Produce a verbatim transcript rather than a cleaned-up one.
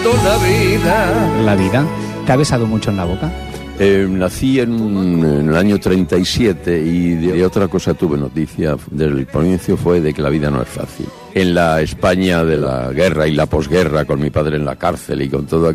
besando la vida. La vida. ¿Te ha besado mucho en la boca? Eh, nací en, en el año treinta y siete y de otra cosa tuve noticia del provincio fue de que la vida no es fácil. En la España de la guerra y la posguerra, con mi padre en la cárcel y con todo